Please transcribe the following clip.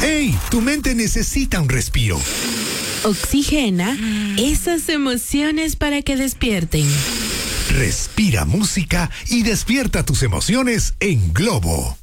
¡Ey! Tu mente necesita un respiro. Oxigena esas emociones para que despierten. Respira música y despierta tus emociones en Globo.